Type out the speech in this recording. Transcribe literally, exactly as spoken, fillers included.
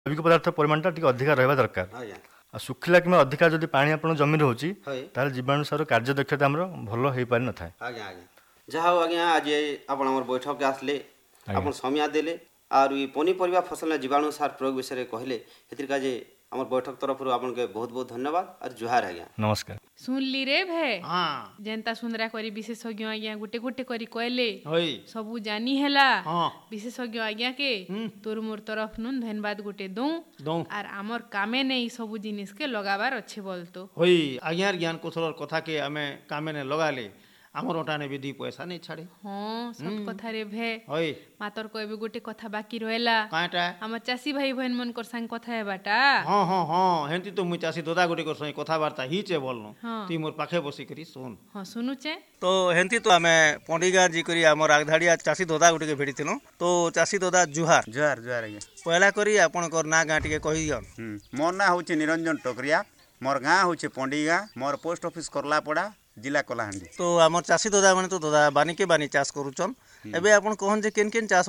जैविक पदार्थ परिमाणटा टिके अधिका रहबा दरकार। आज्ञा आ सुखिला कि अधिका जदि पानी आपण जमी रोची हय ताले जीवाणु सार कार्य दक्षता हमर भलो हेई पारि न थाए। आज्ञा आज्ञा जहा हो आज्ञा आज आपण हमर बैठक के आसले आपण समय देले और ये पनीपरिया फसल जीवाणु सार प्रयोग विषय कहले हेतिर का जे हमर बैठक तरफ आपन के बहुत बहुत धन्यवाद और जुहार आज्ञा नमस्कार। सुनली रे भे हाँ जेनता सुंदरा करी विशेषज्ञ आज्ञा गुटे गुटे करी कहले हई सबू जानी हैला हाँ विशेषज्ञ आज्ञा के तोर मोर तरफ नुन धन्यवाद गुटे दऊ दऊ और आमर कामे नहीं सबू जिनिस के लगाबार अच्छे बोलतो हई आज्ञार ज्ञान कौशल कथा के आमे कामे ने लगा ले आमर ओटाने भी दी पैसा नहीं छाड़े। हाँ सब कथा रे भे हई मातर कहबे गुटे कथा बाकी रहेला काटा हमर चासी भाई बहन मन कर संग कथा हेबाटा हाँ हाँ हाँ हेंती तो मुई चासी दोदा गुटे कर सही कथाबार्ता ही चे बोलनो हाँ। ती मोर पाखे बसी करी सुन हाँ सुनु चे तो हेंती तो आमे पंडिगा जी करी आमर आगधाड़िया चासी दोदा गुटे के भेटिथिलो तो चासी दोदा जुहार जुहार जुहार आज्ञा। पहला करी आपण कर ना गाँ टिके कहि दियन। हम्म, मोर ना हूँ निरंजन टोकरिया, मोर गाँ हूँ पंडिगा, मोर पोस्ट ऑफिस करलापड़ा जिला कलाहांडी। तो आमर चासी दोदा माने तो दोदा बानी के बानी चाष करूचन एबे आपण कहन जे केन केन चाष